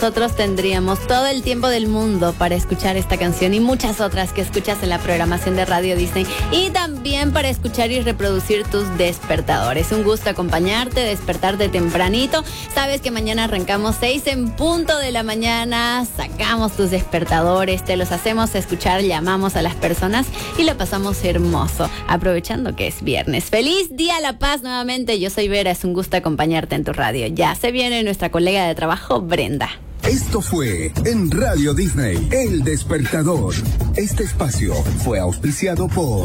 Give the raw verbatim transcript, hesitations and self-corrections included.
nosotros tendríamos todo el tiempo del mundo para escuchar esta canción y muchas otras que escuchas en la programación de Radio Disney y también para escuchar y reproducir tus despertadores. Un gusto acompañarte, despertarte tempranito. Sabes que mañana arrancamos seis en punto de la mañana, sacamos tus despertadores, te los hacemos escuchar, llamamos a las personas y lo pasamos hermoso, aprovechando que es viernes. ¡Feliz Día La Paz nuevamente! Yo soy Vera, es un gusto acompañarte en tu radio. Ya se viene nuestra colega de trabajo, Brenda. Esto fue en Radio Disney, El Despertador. Este espacio fue auspiciado por